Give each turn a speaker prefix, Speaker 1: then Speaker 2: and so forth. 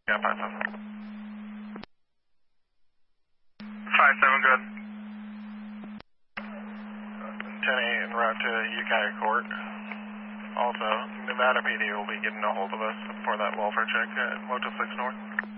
Speaker 1: Yeah, 5-7. 5-7, good. 10-8 en route to Ukiah Court. Also, Nevada PD will be getting a hold of us for that welfare check at Motel 6 North.